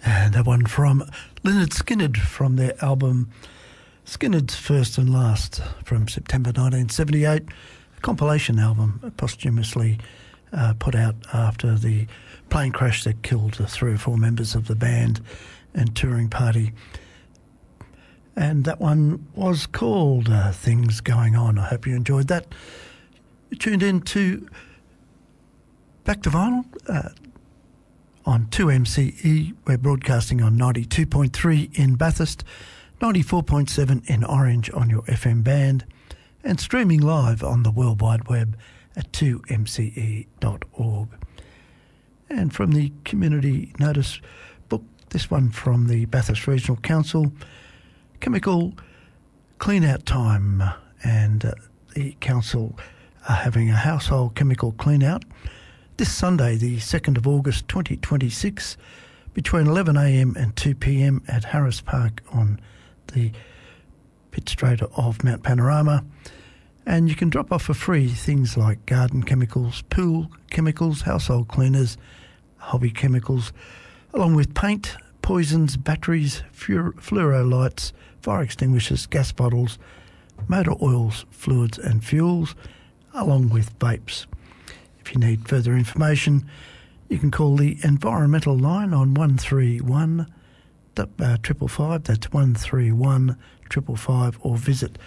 And that one from Lynyrd Skynyrd from their album Skynyrd's First and Last from September 1978, a compilation album posthumously put out after the plane crash that killed 3 or 4 members of the band and touring party. And that one was called Things Going On. I hope you enjoyed that. You tuned in to Back to Vinyl on 2MCE. We're broadcasting on 92.3 in Bathurst, 94.7 in Orange on your FM band, and streaming live on the World Wide Web at 2mce.org. And from the community notice book, this one from the Bathurst Regional Council, chemical clean-out time, and the council are having a household chemical clean-out this Sunday, the 2nd of August 2026, between 11am and 2pm at Harris Park on the pit straight of Mount Panorama. And you can drop off for free things like garden chemicals, pool chemicals, household cleaners, hobby chemicals, along with paint, poisons, batteries, fluoro lights, fire extinguishers, gas bottles, motor oils, fluids and fuels, along with vapes. If you need further information, you can call the environmental line on 131 555, that's 131 555, or visit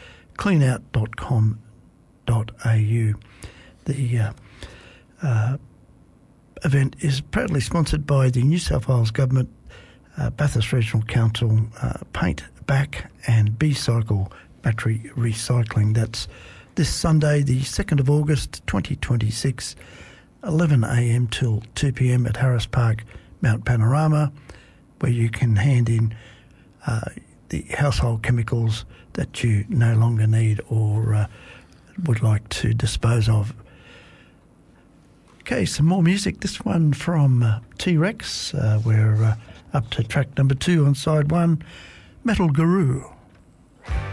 cleanout.com.au. The event is proudly sponsored by the New South Wales Government, Bathurst Regional Council, Paint Back and B-Cycle Battery Recycling. That's this Sunday, the 2nd of August 2026, 11am till 2pm at Harris Park, Mount Panorama, where you can hand in the household chemicals that you no longer need or would like to dispose of. Okay, some more music. This one from T-Rex. We're up to track number 2 on side 1, Metal Guru.